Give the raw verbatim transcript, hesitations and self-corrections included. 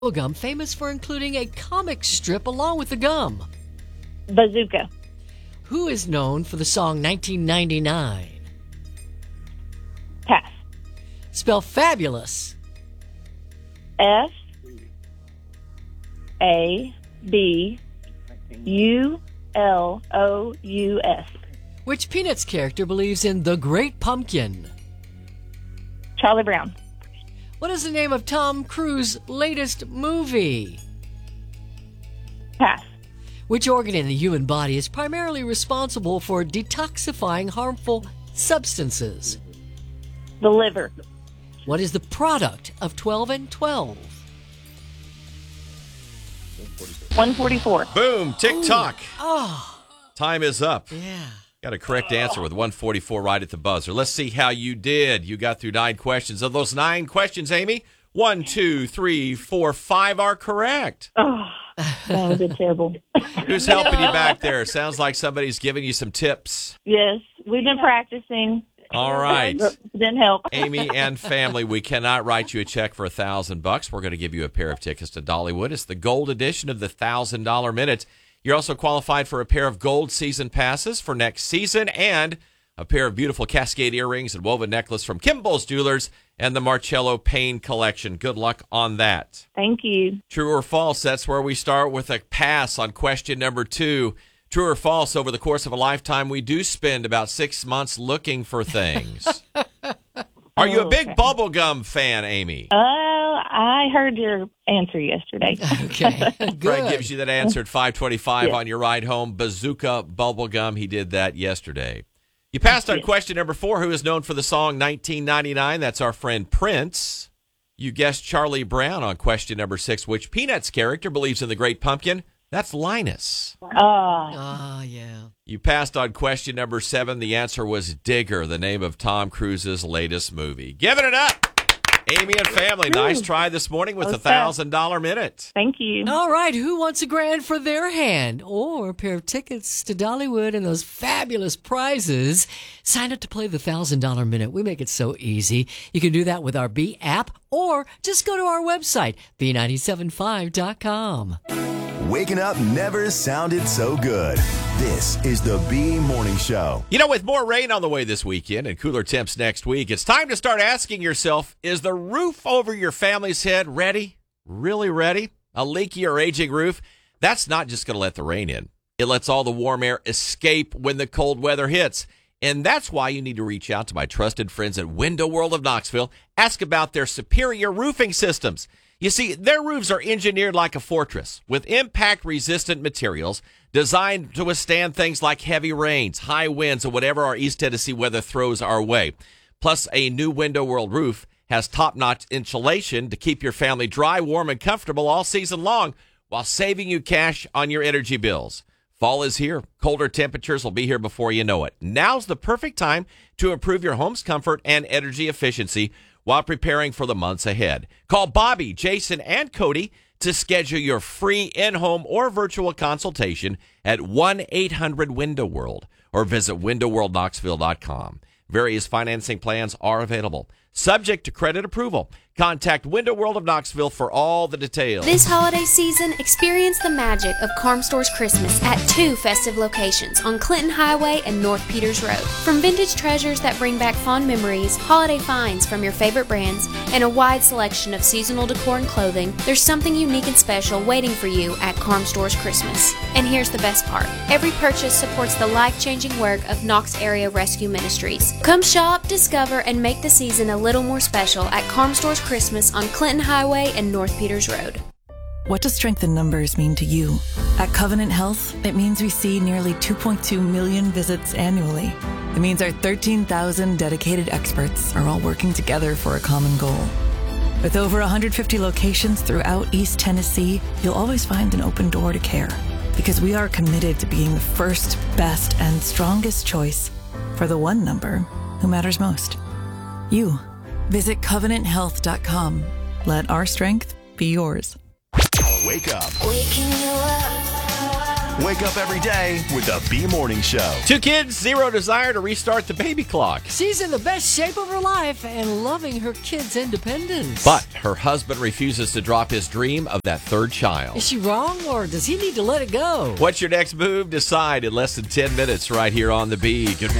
Gum famous for including a comic strip along with the gum? Bazooka. Who is known for the song nineteen ninety-nine? Pass. Spell fabulous. F A B U L O U S. Which Peanuts character believes in the Great Pumpkin? Charlie Brown. What is the name of Tom Cruise's latest movie? Pass. Which organ in the human body is primarily responsible for detoxifying harmful substances? The liver. What is the product of twelve and twelve? one forty-four. Boom, tick-tock. Oh, Time is up. yeah. Got a correct answer with one forty-four right at the buzzer. Let's see how you did. You got through nine questions. Of those nine questions, Amy, one, two, three, four, five are correct. Oh, that was a terrible. Who's helping you back there? Sounds like somebody's giving you some tips. Yes, we've been practicing. All right. Didn't help. Amy and family, we cannot write you a check for a thousand bucks. We're going to give you a pair of tickets to Dollywood. It's the gold edition of the thousand dollar minute. You're also qualified for a pair of gold season passes for next season and a pair of beautiful Cascade earrings and woven necklace from Kimball's Jewelers and the Marcello Payne collection. Good luck on that. Thank you. True or false? That's where we start with a pass on question number two. True or false? Over the course of a lifetime, we do spend about six months looking for things. Are you a big Okay. bubblegum fan, Amy? Uh, I heard your answer yesterday. Okay, Fred good. gives you that answer at five twenty-five Yes. on your ride home. Bazooka bubblegum. He did that yesterday. You passed on Yes. question number four. Who is known for the song nineteen ninety-nine? That's our friend Prince. You guessed Charlie Brown on question number six. Which Peanuts character believes in the Great Pumpkin? That's Linus. Uh, Ah, yeah. You passed on question number seven. The answer was Digger, the name of Tom Cruise's latest movie. Giving it up, Amy and family. Nice try this morning with That a was fast. thousand dollar minute. thank you. All right, who wants a grand for their hand or a pair of tickets to Dollywood and those fabulous prizes? Sign up to play the one thousand dollar minute. We make it so easy. You can do that with our B app or just go to our website, b nine seven five dot com. Waking up never sounded so good. This is the B Morning Show. You know, with more rain on the way this weekend and cooler temps next week, it's time to start asking yourself, is the roof over your family's head ready? Really ready? A leaky or aging roof? That's not just going to let the rain in. It lets all the warm air escape when the cold weather hits. And that's why you need to reach out to my trusted friends at Window World of Knoxville. Ask about their superior roofing systems. You see, their roofs are engineered like a fortress with impact-resistant materials designed to withstand things like heavy rains, high winds, or whatever our East Tennessee weather throws our way. Plus, a new Window World roof has top-notch insulation to keep your family dry, warm, and comfortable all season long while saving you cash on your energy bills. Fall is here. Colder temperatures will be here before you know it. Now's the perfect time to improve your home's comfort and energy efficiency while preparing for the months ahead. Call Bobby, Jason, and Cody to schedule your free in-home or virtual consultation at one eight hundred window world or visit window world knoxville dot com. Various financing plans are available. Subject to credit approval. Contact Window World of Knoxville for all the details. This holiday season, experience the magic of Carm Store's Christmas at two festive locations on Clinton Highway and North Peters Road. From vintage treasures that bring back fond memories, holiday finds from your favorite brands, and a wide selection of seasonal decor and clothing, there's something unique and special waiting for you at Carm Store's Christmas. And here's the best part. Every purchase supports the life-changing work of Knox Area Rescue Ministries. Come shop, discover, and make the season a little more special at Carm Store's Christmas on Clinton Highway and North Peters Road. What does strength in numbers mean to you? At Covenant Health, it means we see nearly two point two million visits annually. It means our thirteen thousand dedicated experts are all working together for a common goal. With over one hundred fifty locations throughout East Tennessee, you'll always find an open door to care. Because we are committed to being the first, best, and strongest choice for the one number who matters most. You. Visit covenant health dot com. Let our strength be yours. Wake up Waking you up. Wake up every day with the B Morning Show. Two kids, zero desire to restart the baby clock. She's in the best shape of her life and loving her kids' independence. But her husband refuses to drop his dream of that third child. Is she wrong, or does he need to let it go? What's your next move? Decide in less than ten minutes right here on The Bee. Good morning.